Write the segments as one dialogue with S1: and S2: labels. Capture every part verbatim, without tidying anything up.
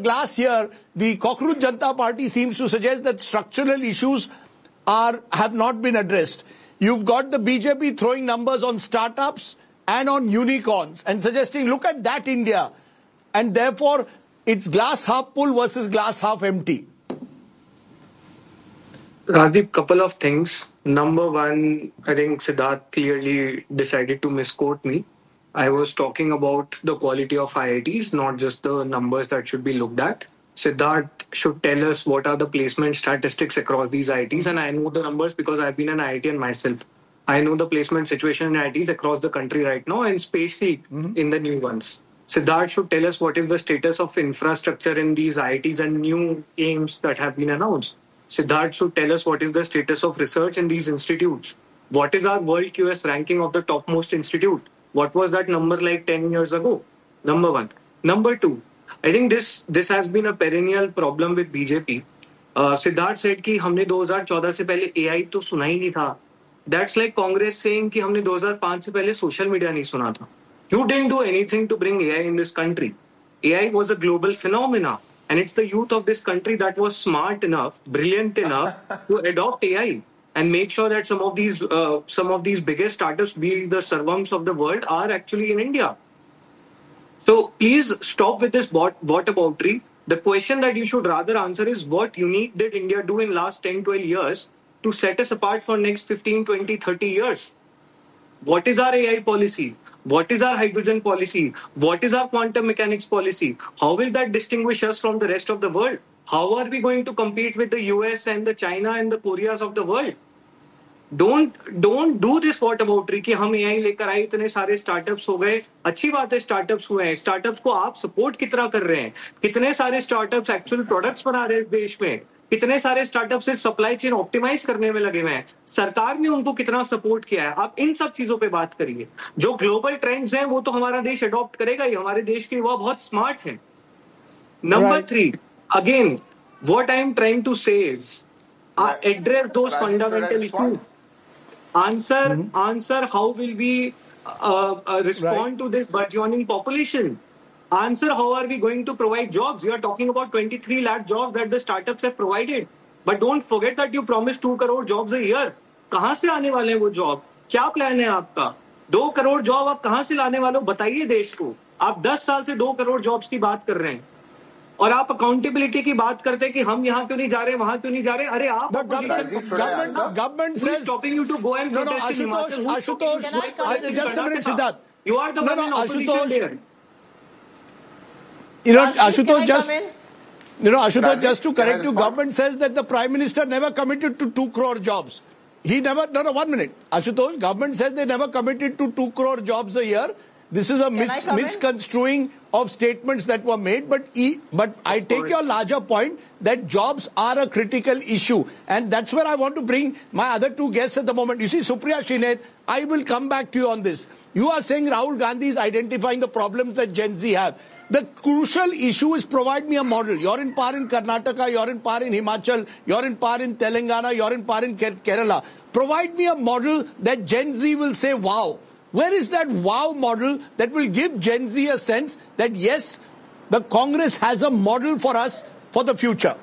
S1: glass here, the Cockroach Janata Party seems to suggest that structural issues are have not been addressed. You've got the B J P throwing numbers on startups and on unicorns and suggesting, look at that India. And therefore, it's glass half full versus glass half empty.
S2: Rajdeep, couple of things. Number one, I think Siddharth clearly decided to misquote me. I was talking about the quality of I I Ts, not just the numbers that should be looked at. Siddharth should tell us what are the placement statistics across these I I Ts, and I know the numbers because I've been an I I T N myself. I know the placement situation in I I Ts across the country right now, and especially mm-hmm. in the new ones. Siddharth should tell us what is the status of infrastructure in these I I Ts and new aims that have been announced. Siddharth should tell us what is the status of research in these institutes. What is our world Q S ranking of the topmost institute? What was that number like ten years ago? Number one. Number two, I think this this has been a perennial problem with B J P. Uh, Siddharth said कि हमने दो हज़ार चौदह से पहले A I तो सुना ही नहीं था. That's like Congress saying कि हमने दो हज़ार पाँच से पहले social media नहीं सुना था. You didn't do anything to bring A I in this country. A I was a global phenomena. And it's the youth of this country that was smart enough, brilliant enough to adopt A I and make sure that some of these uh, some of these biggest startups, be the servants of the world, are actually in India. So please stop with this what whataboutery. The question that you should rather answer is what unique did India do in last ten, twelve years to set us apart for next fifteen, twenty, thirty years? What is our A I policy? What is our hydrogen policy? What is our quantum mechanics policy? How will that distinguish us from the rest of the world? How are we going to compete with the U S and the China and the Koreas of the world? Don't don't do this whataboutery कि हम A I लेकर आए इतने सारे startups हो गए. अच्छी बात है startups हुए हैं. Startups को आप support कितना कर रहे हैं? कितने सारे startups actual products बना रहे हैं इस देश में? कितने सारे स्टार्टअप से सप्लाई चेन ऑप्टिमाइज करने में लगे हुए हैं. सरकार ने उनको कितना सपोर्ट किया है. आप इन सब चीजों पे बात करिए. जो ग्लोबल ट्रेंड्स हैं वो तो हमारा देश अडॉप्ट करेगा ही. हमारे देश के युवा बहुत स्मार्ट हैं. Number three, again what I am trying to से is address those fundamental issues. Answer answer how will we respond to this burgeoning population. Answer, how are we going to provide jobs? You are talking about twenty-three lakh jobs that the startups have provided. But don't forget that you promised two crore jobs a year. कहाँ से आने वाले हैं वो job? क्या plan है आपका? दो करोड़ जॉब आप कहाँ से लाने वाले हो? बताइए देश को. आप दस साल से दो करोड़ जॉब्स की बात कर रहे हैं. और आप अकाउंटेबिलिटी की बात करते हैं कि हम यहाँ क्यों नहीं जा रहे, वहां क्यों नहीं जा रहे. अरे आप
S1: government says
S2: stopping you to go and protest in Himachal.
S1: Ashutosh, just a minute Siddharth.
S2: You are the one in opposition there.
S1: You know, Ashutosh, just, you know, Ashutosh, just to correct you, government says that the Prime Minister never committed to two crore jobs. He never, no, no, one minute. Ashutosh, government says they never committed to two crore jobs a year. This is a mis misconstruing of statements that were made, but e but I take your larger point that jobs are a critical issue, and that's where I want to bring my other two guests at the moment. You see, Supriya Shrinet, I will come back to you on this. You are saying Rahul Gandhi is identifying the problems that Gen Z have. The crucial issue is provide me a model. You're in power in Karnataka, you're in power in Himachal, you're in power in Telangana, you're in power in Kerala. Provide me a model that Gen Z will say, wow. Where is that wow model that will give Gen Z a sense that yes, the Congress has a model for us for the future?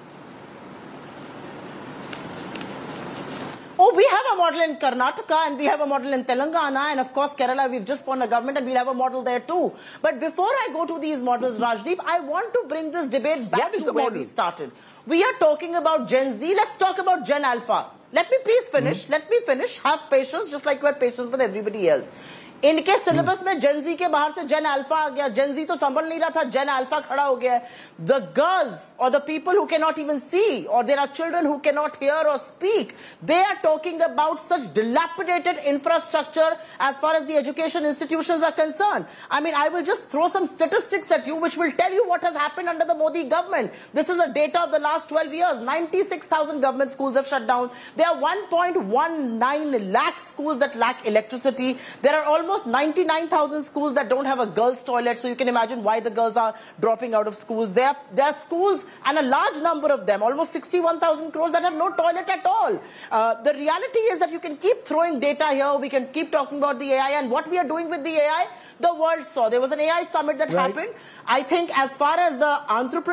S3: Oh, we have a model in Karnataka and we have a model in Telangana, and of course Kerala, we've just formed a government and we'll have a model there too. But before I go to these models, Rajdeep, I want to bring this debate back to where we started. We are talking about Gen Z. Let's talk about Gen Alpha. Let me please finish. Mm-hmm. Let me finish. Have patience, just like you had patience with everybody else. इनके syllabus में जेन जी के बाहर से जेन alpha आ गया. जेन जी तो संभल नहीं रहा था, जेन अल्फा खड़ा हो गया. The girls or the people who cannot even see, or there are children who cannot hear or speak, they are talking about such dilapidated infrastructure as far as the education institutions are concerned. I mean, I will just throw some statistics at you which will tell you what has happened under the Modi government. This is a data of the last twelve years. ninety-six thousand government schools have shut down. There are one point one nine lakh schools that lack electricity. There are almost ninety-nine thousand schools that don't have a girls' toilet, so you can imagine why the girls are dropping out of schools. There are, there are schools, and a large number of them, almost sixty-one thousand crores, that have no toilet at all. Uh, the reality is that you can keep throwing data here, we can keep talking about the A I, and what we are doing with the A I, the world saw. There was an A I summit that right. happened. I think as far as the entrepreneurs